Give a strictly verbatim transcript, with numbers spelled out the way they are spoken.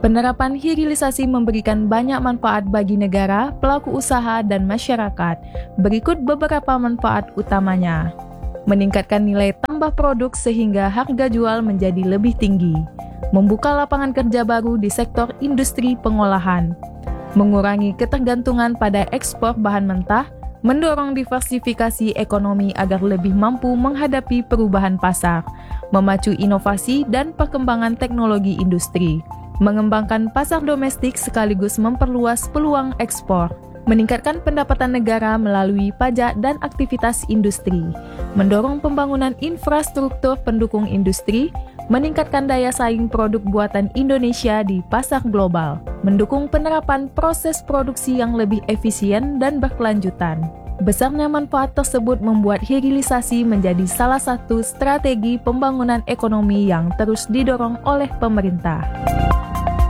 Penerapan hilirisasi memberikan banyak manfaat bagi negara, pelaku usaha, dan masyarakat. Berikut beberapa manfaat utamanya. Meningkatkan nilai tambah produk sehingga harga jual menjadi lebih tinggi. Membuka lapangan kerja baru di sektor industri pengolahan. Mengurangi ketergantungan pada ekspor bahan mentah, mendorong diversifikasi ekonomi agar lebih mampu menghadapi perubahan pasar, memacu inovasi dan perkembangan teknologi industri. Mengembangkan pasar domestik sekaligus memperluas peluang ekspor, meningkatkan pendapatan negara melalui pajak dan aktivitas industri, mendorong pembangunan infrastruktur pendukung industri, meningkatkan daya saing produk buatan Indonesia di pasar global, mendukung penerapan proses produksi yang lebih efisien dan berkelanjutan. Besarnya manfaat tersebut membuat hilirisasi menjadi salah satu strategi pembangunan ekonomi yang terus didorong oleh pemerintah.